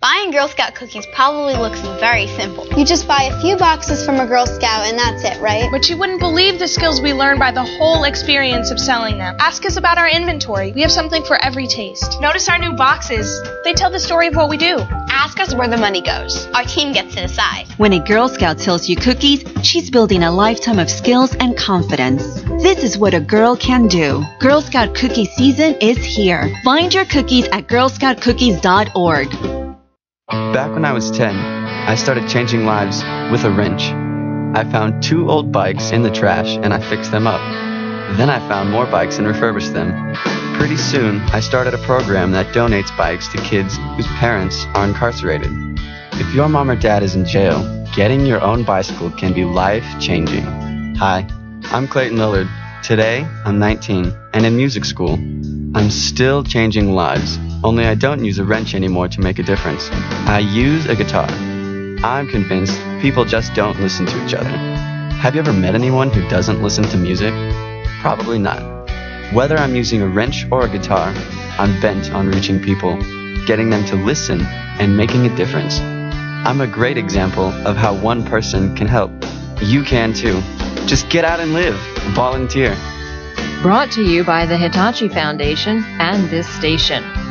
Buying Girl Scout cookies probably looks very simple. You just buy a few boxes from a Girl Scout and that's it, right? But you wouldn't believe the skills we learn by the whole experience of selling them. Ask us about our inventory. We have something for every taste. Notice our new boxes. They tell the story of what we do. Ask us where the money goes. Our team gets to decide. When a Girl Scout sells you cookies, she's building a lifetime of skills and confidence. This is what a girl can do. Girl Scout cookie season is here. Find your cookies at girlscoutcookies.org. Back when I was 10, I started changing lives with a wrench. I found 2 old bikes in the trash and I fixed them up. Then I found more bikes and refurbished them. Pretty soon, I started a program that donates bikes to kids whose parents are incarcerated. If your mom or dad is in jail, getting your own bicycle can be life-changing. Hi, I'm Clayton Lillard. Today, I'm 19 and in music school. I'm still changing lives, only I don't use a wrench anymore to make a difference. I use a guitar. I'm convinced people just don't listen to each other. Have you ever met anyone who doesn't listen to music? Probably not. Whether I'm using a wrench or a guitar, I'm bent on reaching people, getting them to listen, and making a difference. I'm a great example of how one person can help. You can too. Just get out and live. Volunteer. Brought to you by the Hitachi Foundation and this station.